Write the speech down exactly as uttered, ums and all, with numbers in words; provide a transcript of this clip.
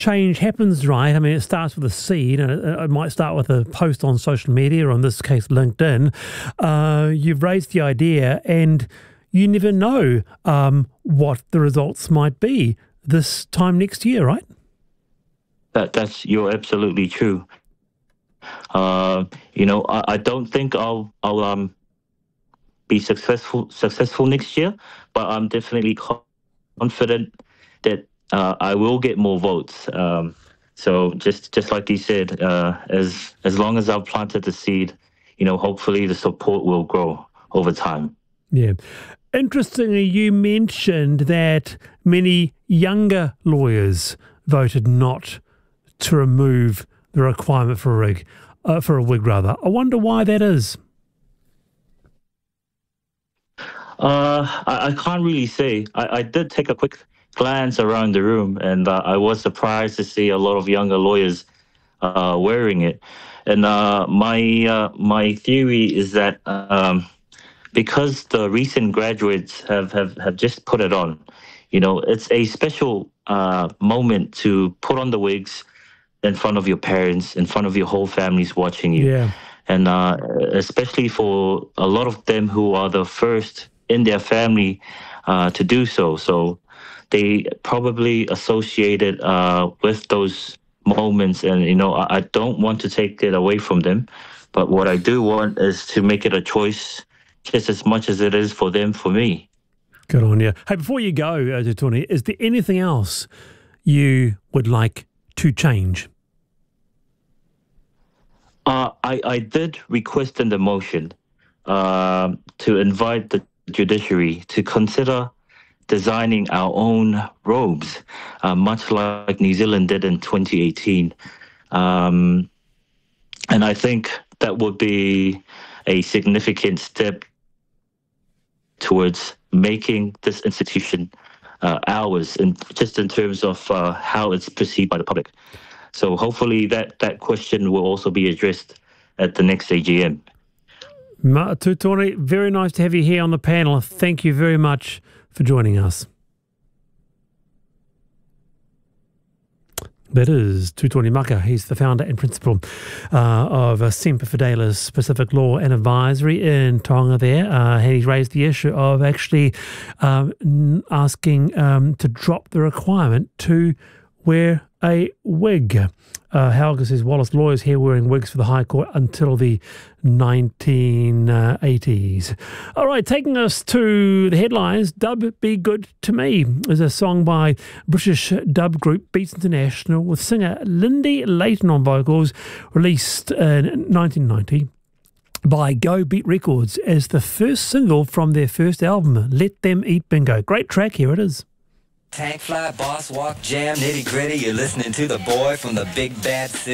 change happens, right? I mean, it starts with a seed, and it, it might start with a post on social media, or in this case, LinkedIn. Uh, you've raised the idea, and you never know um, what the results might be this time next year, right? That that's you're absolutely true. Uh, you know, I, I don't think I'll I'll um be successful successful next year, but I'm definitely confident that uh, I will get more votes. Um, so just just like you said, uh, as as long as I've planted the seed, you know, hopefully the support will grow over time. Yeah. Interestingly, you mentioned that many younger lawyers voted not to remove the requirement for a rig, uh, for a wig rather. I wonder why that is. Uh, I, I can't really say. I, I did take a quick glance around the room, and uh, I was surprised to see a lot of younger lawyers uh, wearing it. And uh, my uh, my theory is that um, because the recent graduates have, have, have just put it on, you know, it's a special uh, moment to put on the wigs in front of your parents, in front of your whole families watching you. Yeah. And uh, especially for a lot of them who are the first in their family uh, to do so. So they probably associate it uh, with those moments. And, you know, I, I don't want to take it away from them. But what I do want is to make it a choice just as much as it is for them, for me. Good on you. Hey, before you go, uh, Tony, is there anything else you would like to change? Uh, I, I did request in the motion uh, to invite the judiciary to consider designing our own robes, uh, much like New Zealand did in twenty eighteen. Um, and I think that would be a significant step towards making this institution uh, ours, and just in terms of uh, how it's perceived by the public. So hopefully that, that question will also be addressed at the next A G M. Ma Tūtone, very nice to have you here on the panel. Thank you very much for joining us. That is Tūtone Maka. He's the founder and principal uh, of uh, Semper Fidelis Pacific Law and Advisory in Tonga there. Uh, and he's raised the issue of actually um, asking um, to drop the requirement to wear a wig. Uh, Helga says Wallace lawyers here wearing wigs for the High Court until the nineteen eighties. All right, taking us to the headlines. Dub Be Good to Me is a song by British dub group Beats International with singer Lindy Layton on vocals, released in nineteen ninety by Go Beat Records as the first single from their first album, Let Them Eat Bingo. Great track, here it is. Tank fly, boss walk, jam, nitty gritty. You're listening to the boy from the big bad city.